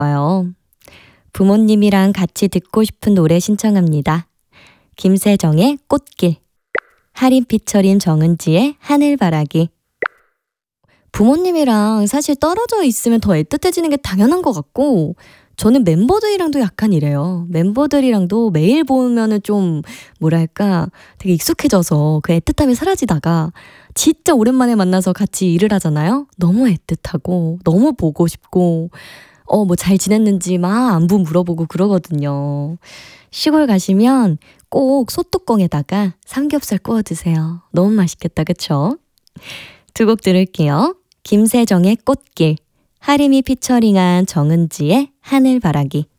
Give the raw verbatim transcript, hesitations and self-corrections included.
와요. 부모님이랑 같이 듣고 싶은 노래 신청합니다. 김세정의 꽃길, 할인 피처린 정은지의 하늘바라기. 부모님이랑 사실 떨어져 있으면 더 애틋해지는 게 당연한 것 같고, 저는 멤버들이랑도 약간 이래요. 멤버들이랑도 매일 보면은 좀 뭐랄까 되게 익숙해져서 그 애틋함이 사라지다가 진짜 오랜만에 만나서 같이 일을 하잖아요. 너무 애틋하고 너무 보고 싶고 어 뭐 잘 지냈는지 막 안부 물어보고 그러거든요. 시골 가시면 꼭 소뚜껑에다가 삼겹살 구워 드세요. 너무 맛있겠다, 그쵸? 두 곡 들을게요. 김세정의 꽃길, 하림이 피처링한 정은지의 하늘바라기.